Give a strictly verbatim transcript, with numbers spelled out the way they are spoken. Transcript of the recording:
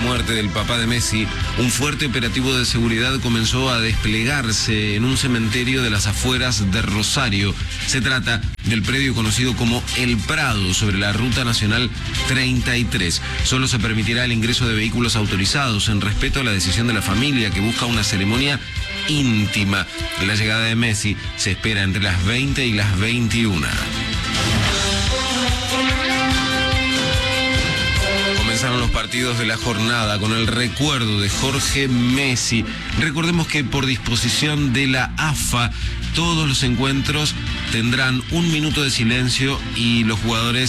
muerte del papá de Messi, un fuerte operativo de seguridad comenzó a desplegarse en un cementerio de las afueras de Rosario. Se trata del predio conocido como El Prado, sobre la Ruta Nacional treinta y tres. Solo se permitirá el ingreso de vehículos autorizados en respeto a la decisión de la familia, que busca una ceremonia íntima. La llegada de Messi se espera entre las veinte y las veintiuna. Comenzaron los partidos de la jornada con el recuerdo de Jorge Messi. Recordemos que por disposición de la A F A, todos los encuentros tendrán un minuto de silencio y los jugadores